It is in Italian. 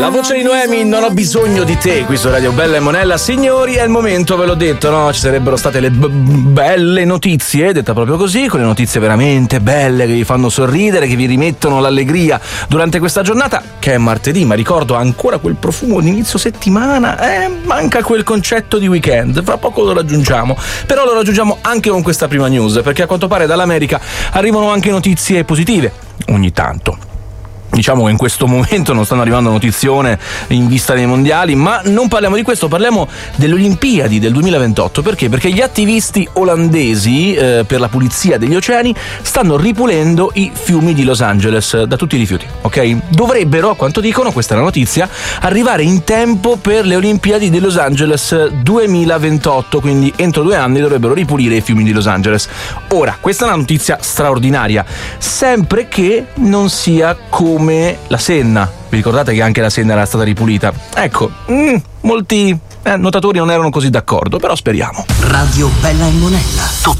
La voce di Noemi, non ho bisogno di te, qui su Radio Bella e Monella. Signori, è il momento, ve l'ho detto, no? Ci sarebbero state le belle notizie, detta proprio così, quelle notizie veramente belle che vi fanno sorridere, che vi rimettono l'allegria durante questa giornata, che è martedì, ma ricordo ancora quel profumo di inizio settimana, manca quel concetto di weekend, fra poco lo raggiungiamo, però lo raggiungiamo anche con questa prima news, perché a quanto pare dall'America arrivano anche notizie positive, ogni tanto. Diciamo che in questo momento non stanno arrivando notizione in vista dei mondiali, ma non parliamo di questo, parliamo delle Olimpiadi del 2028. Perché? Perché gli attivisti olandesi per la pulizia degli oceani stanno ripulendo i fiumi di Los Angeles da tutti i rifiuti, ok? Dovrebbero, a quanto dicono, questa è la notizia, arrivare in tempo per le Olimpiadi di Los Angeles 2028, quindi entro 2 anni dovrebbero ripulire i fiumi di Los Angeles. Ora, questa è una notizia straordinaria, sempre che non sia come la Senna. Vi ricordate che anche la Senna era stata ripulita? Ecco, molti nuotatori non erano così d'accordo, però speriamo. Radio Bella e Monella.